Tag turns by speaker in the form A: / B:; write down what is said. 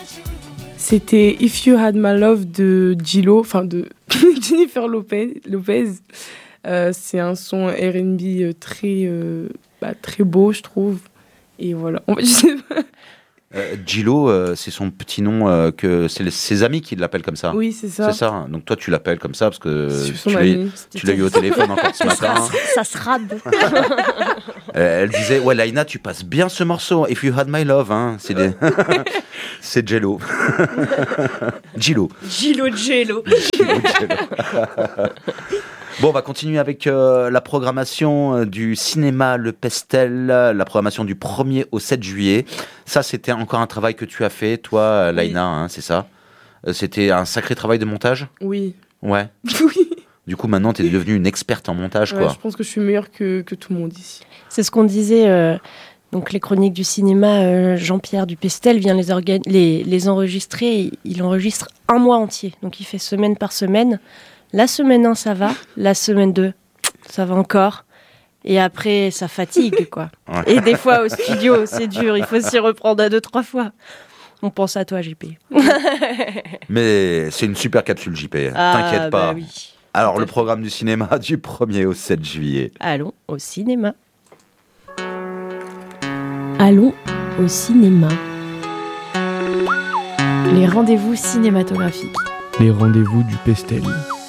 A: C'était If You Had My Love de J-Lo, enfin de Jennifer Lopez. C'est un son R&B très beau, je trouve. Et voilà. En fait, je sais pas.
B: J-Lo, c'est son petit nom, que c'est ses amis qui l'appellent comme ça.
A: Oui, c'est ça.
B: C'est ça. Donc toi, tu l'appelles comme ça parce que tu l'as eu au
C: ça.
B: téléphone encore ce matin.
C: Ça se rade.
B: Elle disait, ouais, Laina, tu passes bien ce morceau. If You Had My Love, hein. C'est J-Lo. J-Lo.
C: J-Lo.
B: Bon, on va continuer avec la programmation du cinéma Le Pestel, la programmation du 1er au 7 juillet. Ça, c'était encore un travail que tu as fait, toi, Laina, hein, c'est ça? C'était un sacré travail de montage?
A: Oui.
B: Ouais.
A: Oui.
B: Du coup, maintenant, tu es devenue une experte en montage, quoi.
A: Je pense que je suis meilleure que tout le monde ici.
C: C'est ce qu'on disait. Donc, les chroniques du cinéma, Jean-Pierre Dupestel vient les enregistrer. Il enregistre un mois entier. Donc, il fait semaine par semaine. La semaine 1, ça va. La semaine 2, ça va encore. Et après, ça fatigue, quoi. Ouais. Et des fois, au studio, c'est dur. Il faut s'y reprendre à 2-3 fois. On pense à toi, JP.
B: Mais c'est une super capsule, JP. T'inquiète pas.
C: Bah oui.
B: Alors, le programme du cinéma du 1er au 7 juillet.
C: Allons au cinéma.
D: Allons au cinéma. Les rendez-vous cinématographiques.
E: Les rendez-vous du Pestel.